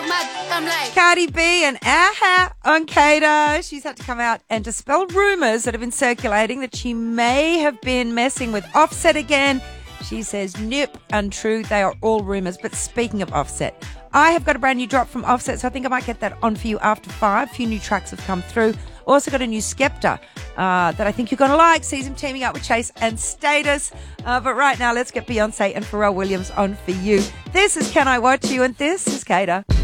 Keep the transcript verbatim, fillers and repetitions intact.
Cardi B and Aha on Kato. She's had to come out and dispel rumours that have been circulating that she may have been messing with Offset again. She says, nope, untrue. They are all rumours. But speaking of Offset, I have got a brand new drop from Offset, so I think I might get that on for you after five. A few new tracks have come through. Also got a new Skepta uh, that I think you're going to like. Sees him teaming up with Chase and Status. Uh, but right now, let's get Beyonce and Pharrell Williams on for you. This is Can I Watch You? And this is Kato.